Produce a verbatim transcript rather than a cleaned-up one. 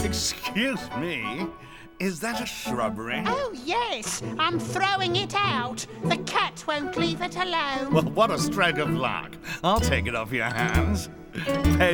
Excuse me, is that a shrubbery? Oh, yes. I'm throwing it out. The cat won't leave it alone. Well, what a stroke of luck. I'll take it off your hands.